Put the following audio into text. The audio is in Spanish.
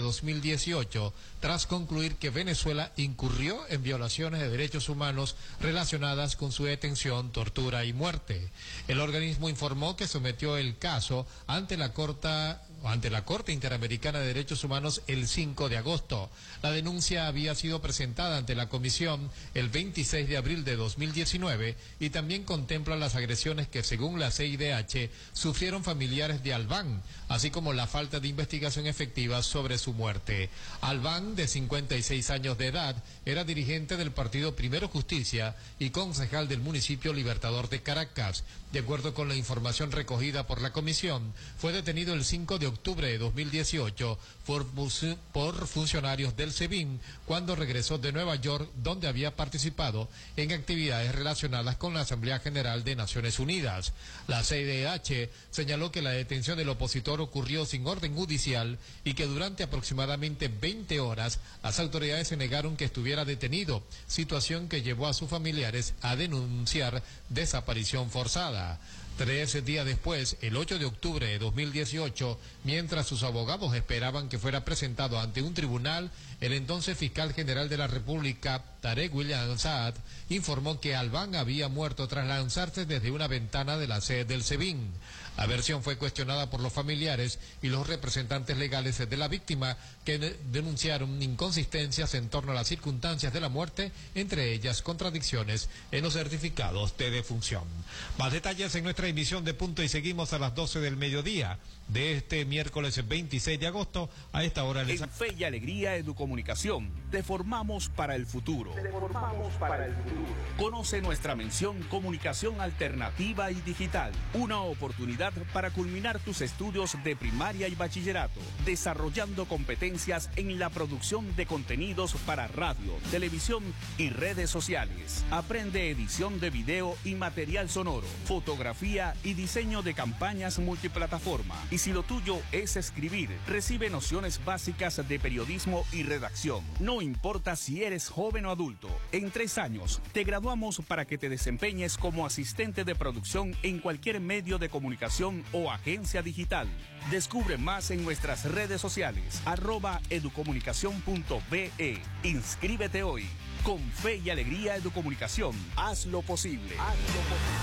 2018, tras concluir que Venezuela incurrió en violaciones de derechos humanos relacionadas con su detención, tortura y muerte. El organismo informó que sometió el caso ante la Corte Interamericana de Derechos Humanos el 5 de agosto. La denuncia había sido presentada ante la Comisión el 26 de abril de 2019 y también contempla las agresiones que, según la CIDH, sufrieron familiares de Albán, así como la falta de investigación efectiva sobre su muerte. Albán, de 56 años de edad, era dirigente del partido Primero Justicia y concejal del municipio Libertador de Caracas. De acuerdo con la información recogida por la comisión, fue detenido el 5 de octubre de 2018 por funcionarios del SEBIN cuando regresó de Nueva York, donde había participado en actividades relacionadas con la Asamblea General de Naciones Unidas. La CIDH señaló que la detención del opositor ocurrió sin orden judicial y que durante aproximadamente 20 horas las autoridades se negaron que estuviera detenido, situación que llevó a sus familiares a denunciar desaparición forzada. 13 días después, el 8 de octubre de 2018, mientras sus abogados esperaban que fuera presentado ante un tribunal, el entonces fiscal general de la República, Tarek William Saad, informó que Albán había muerto tras lanzarse desde una ventana de la sede del SEBIN. La versión fue cuestionada por los familiares y los representantes legales de la víctima, que denunciaron inconsistencias en torno a las circunstancias de la muerte, entre ellas contradicciones en los certificados de defunción. Más detalles en nuestra emisión de Punto y Seguimos a las 12 del mediodía de este miércoles 26 de agosto. A esta hora En Fe y Alegría Educomunicación, te formamos para el futuro. Conoce nuestra mención Comunicación Alternativa y Digital, una oportunidad para culminar tus estudios de primaria y bachillerato, desarrollando competencias en la producción de contenidos para radio, televisión y redes sociales. Aprende edición de video y material sonoro, fotografía y diseño de campañas multiplataforma. Y si lo tuyo es escribir, recibe nociones básicas de periodismo y redacción. No importa si eres joven o adulto, en 3 años te graduamos para que te desempeñes como asistente de producción en cualquier medio de comunicación o agencia digital. Descubre más en nuestras redes sociales, @educomunicacion.be. Inscríbete hoy. Con Fe y Alegría Educomunicación, haz lo posible.